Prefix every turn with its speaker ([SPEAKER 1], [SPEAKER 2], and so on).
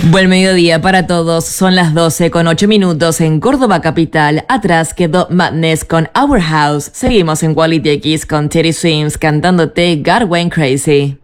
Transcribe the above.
[SPEAKER 1] Buen mediodía para todos, son las 12:08 en Córdoba capital. Atrás quedó Madness con Our House. Seguimos en Quality X con Teddy Swims cantándote God Went Crazy.